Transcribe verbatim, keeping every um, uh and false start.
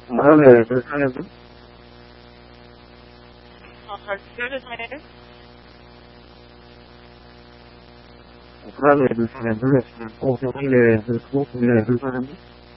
네, 불편해서. 아, excuse me. 그다음에 불편해, 불렀어. 어, 저기, 그, 그거, 불편해, 불편한데?